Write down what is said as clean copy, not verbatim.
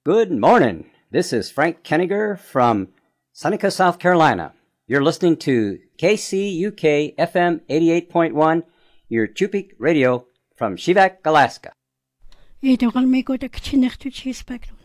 Good morning. This is Frank Kenniger from Seneca, South Carolina. You're listening to KCUK FM 88.1, your Chupik radio from Chivak, Alaska. Ito kalmay ko ta kachinaktu chispakro.